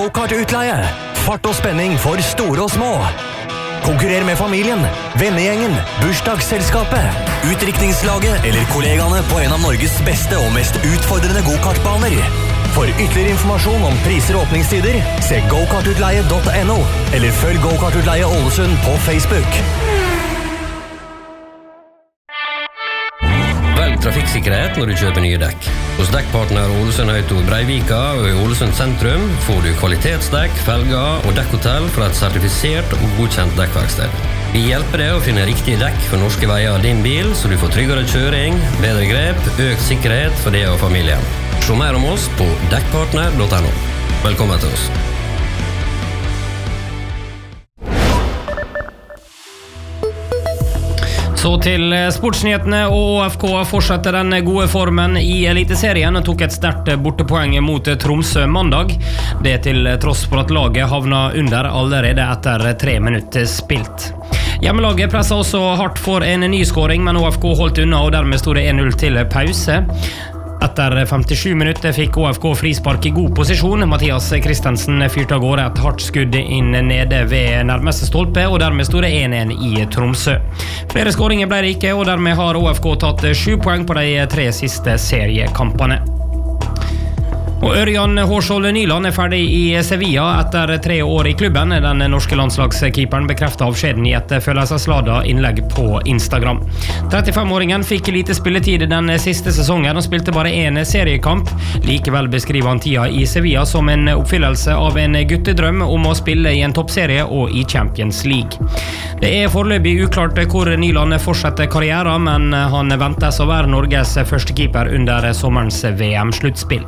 Go-kart-utleie. Fart og spenning for store og små. Konkurrer med familien, vennegjengen, bursdagsselskapet, utdrikningslaget eller kollegaene på en av Norges beste og mest utfordrende go-kartbaner. For ytterligere informasjon om priser og åpningstider, se gokartutleie.no eller følg Go-kart-utleie Ålesund på Facebook. Velg trafikksikkerhet når du kjøper nye dekk. Hos dekkpartner Ålesund Auto i Breivika og i Ålesund sentrum får du kvalitetsdekk, felger og dekkhotell fra et sertifisert og godkjent dekkverksted. Vi hjelper deg å finne riktige dekk for norske veier av din bil, så du får tryggere kjøring, bedre grep, økt sikkerhet for deg og familien. Se mer om oss på dekkpartner.no. Velkommen til oss. Så til sportsnyhetene, og ÅFK fortsetter den gode formen i Eliteserien og tok et sterkt bortepoeng mot Tromsø mandag. Det til tross for at laget havna under allerede etter 3 minutter spilt. Hjemmelaget presset også hardt for en ny skåring, men ÅFK holdt unna, og dermed stod det 1-0 til pause. Etter 57 minutter fikk ÅFK frispark i god posisjon. Mathias Christensen fyrte av gårde et hardt skudd inn nede ved nærmeste stolpe, og dermed stod det 1-1 i Tromsø. Flere skåringer ble det ikke, og dermed har ÅFK tatt 7 poeng på de 3 siste seriekampene. Og Ørjan Hårskjold Nyland ferdig i Sevilla etter 3 år i klubben. Den norske landslagskeeperen bekreftet avskjeden i et følelsesladet innlegg på Instagram. 35-åringen fikk lite spilletid den siste sesongen og spilte bare 1 seriekamp. Likevel beskriver han tida i Sevilla som en oppfyllelse av en guttedrøm om å spille i en toppserie og i Champions League. Det foreløpig uklart hvor Nyland fortsetter karrieren, men han ventes å være Norges første keeper under sommerens VM-sluttspill.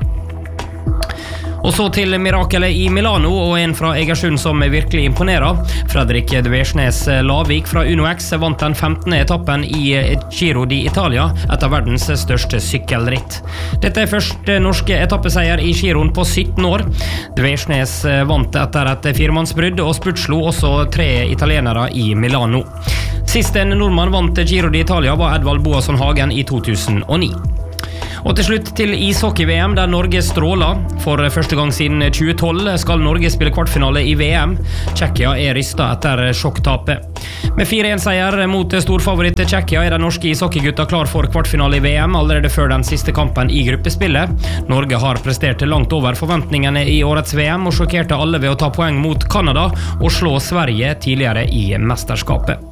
Og så til mirakelet i Milano, og en fra Egersund som virkelig imponerer. Fredrik Dversnes Lavik fra UnoX vant den 15. etappen i Giro d'Italia, et av verdens største sykkelritt. Dette første norske etappeseier i Giroen på 17 år. Dversnes vant etter et 4-mannsbrudd og spurtslo også 3 italienere i Milano. Sist en nordmann vant Giro d'Italia var Edvald Boasson Hagen i 2009. Og til slutt til ishockey-VM, der Norge stråler. For første gang siden 2012 skal Norge spille kvartfinale i VM. Tsjekkia rystet etter sjokktapet. Med 4-1-seier mot storfavoritt Tsjekkia de norske ishockeygutta klar for kvartfinale i VM allerede før den siste kampen i gruppespillet. Norge har prestert langt over forventningene i årets VM og sjokkerte alle ved å ta poeng mot Kanada og slå Sverige tidligere i mesterskapet.